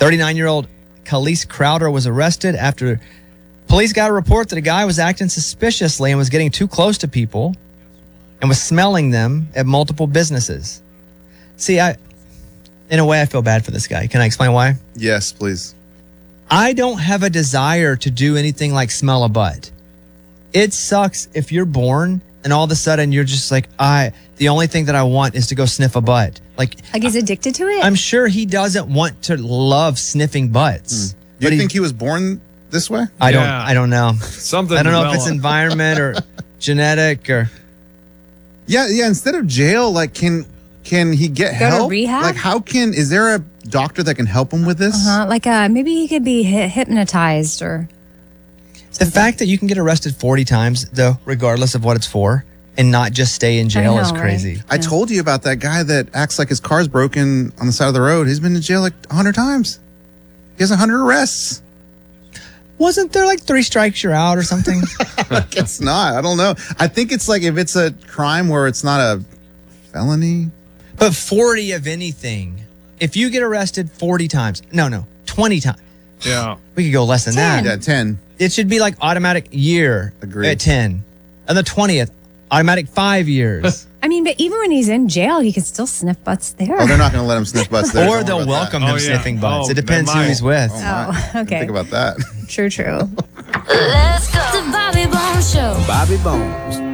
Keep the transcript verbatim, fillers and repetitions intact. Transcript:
thirty-nine-year-old Khalees Crowder was arrested after police got a report that a guy was acting suspiciously and was getting too close to people and was smelling them at multiple businesses. See, I, in a way, I feel bad for this guy. Can I explain why? Yes, please. I don't have a desire to do anything like smell a butt. It sucks if you're born and all of a sudden you're just like, I, the only thing that I want is to go sniff a butt. Like, Like he's addicted to it? I'm sure he doesn't want to love sniffing butts. Do you But he- think he was born this way? I don't, Yeah. I don't know. Something. I don't know if it's developed. environment or genetic or. Yeah, yeah. Instead of jail, like, can can he get Go to help? rehab? Like, how can? Is there a doctor that can help him with this? Uh-huh. Like uh, maybe he could be hy- hypnotized or... The fact that you can get arrested forty times, though, regardless of what it's for, and not just stay in jail know, is right? crazy. I told you about that guy that acts like his car's broken on the side of the road. He's been in jail like a hundred times. He has a hundred arrests. Wasn't there like three strikes you're out or something? It's not. I don't know. I think it's like if it's a crime where it's not a felony. But forty of anything. If you get arrested forty times, no, no, twenty times. Yeah. We could go less than ten. that. Yeah, ten. It should be like automatic year Agreed. at ten. And the twentieth, automatic five years. I mean, but even when he's in jail, he can still sniff butts there. Oh, they're not going to let him sniff butts there. or Don't they'll worry about welcome that. him Oh, yeah. sniffing butts. Oh, it depends they who might. he's with. Oh, my. Oh, Didn't okay. Think about that. True, true. Let's go. The Bobby Bones Show. Bobby Bones.